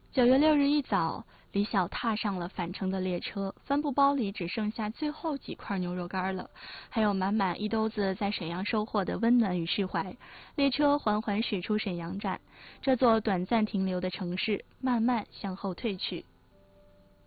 9月6日一早，李晓踏上了返程的列车，帆布包里只剩下最后几块牛肉干了，还有满满一兜子在沈阳收获的温暖与释怀。列车缓缓驶出沈阳站，这座短暂停留的城市慢慢向后退去。